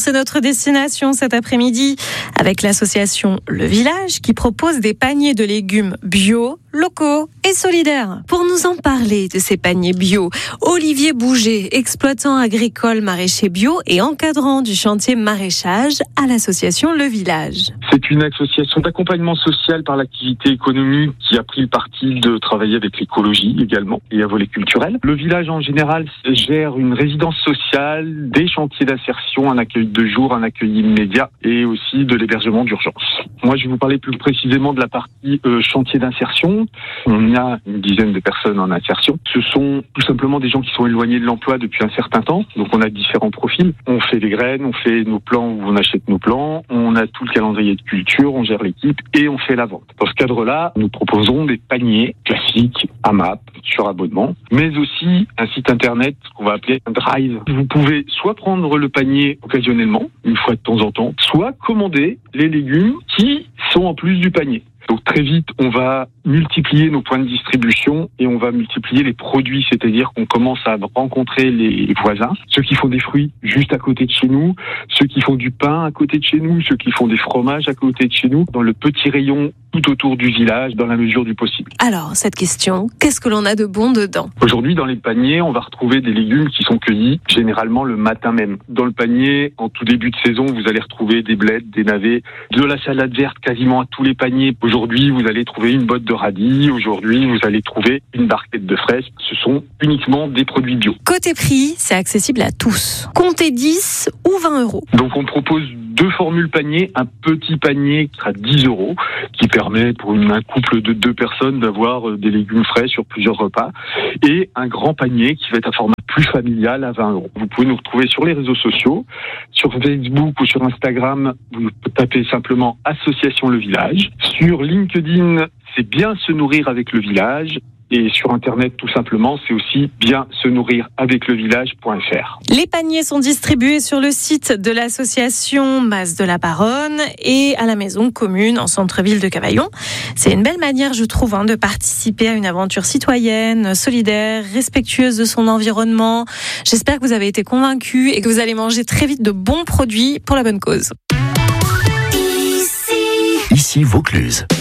c'est notre destination cet après-midi avec l'association Le Village qui propose des paniers de légumes bio, locaux et solidaires. Pour nous en parler de ces paniers bio, Olivier Bouget, exploitant agricole maraîcher bio et encadrant du chantier maraîchage à l'association Le Village. C'est une association d'accompagnement social par l'activité économique qui a pris le parti de travailler avec l'écologie également et un volet culturel. Le village en général gère une résidence sociale, des chantiers d'insertion, un accueil de jour, un accueil immédiat et aussi de l'hébergement d'urgence. Moi, je vais vous parler plus précisément de la partie chantier d'insertion. On a une dizaine de personnes en insertion. Ce sont tout simplement des gens qui sont éloignés de l'emploi depuis un certain temps. Donc, on a différents profils. On fait des graines, on fait nos plants où on achète nos plants. On a tout le calendrier de culture, on gère l'équipe et on fait la vente. Dans ce cadre-là, nous proposons des paniers classiques, AMAP, sur abonnement, mais aussi un site internet qu'on va appeler un drive. Vous pouvez soit prendre le panier occasionnellement, une fois de temps en temps, soit commander les légumes qui sont en plus du panier. Donc très vite, on va multiplier nos points de distribution et on va multiplier les produits, c'est-à-dire qu'on commence à rencontrer les voisins, ceux qui font des fruits juste à côté de chez nous, ceux qui font du pain à côté de chez nous, ceux qui font des fromages à côté de chez nous, dans le petit rayon tout autour du village, dans la mesure du possible. Alors, cette question, qu'est-ce que l'on a de bon dedans ? Aujourd'hui, dans les paniers, on va retrouver des légumes qui sont cueillis généralement le matin même. Dans le panier, en tout début de saison, vous allez retrouver des blettes, des navets, de la salade verte quasiment à tous les paniers. Aujourd'hui, vous allez trouver une botte de radis. Aujourd'hui, vous allez trouver une barquette de fraises. Ce sont uniquement des produits bio. Côté prix, c'est accessible à tous. Comptez 10 ou 20 euros. Donc, on propose 2 formules paniers. Un petit panier qui sera 10 euros, qui permet pour un couple de 2 personnes d'avoir des légumes frais sur plusieurs repas. Et un grand panier qui va être un format plus familial à 20 euros. Vous pouvez nous retrouver sur les réseaux sociaux, sur Facebook ou sur Instagram. Vous tapez simplement Association Le Village. Sur LinkedIn, c'est bien se nourrir avec le village. Et sur Internet, tout simplement, c'est aussi bien se nourrir avec le village.fr. Les paniers sont distribués sur le site de l'association Mas de la Baronne et à la maison commune en centre-ville de Cavaillon. C'est une belle manière, je trouve, de participer à une aventure citoyenne, solidaire, respectueuse de son environnement. J'espère que vous avez été convaincus et que vous allez manger très vite de bons produits pour la bonne cause. Ici Vaucluse.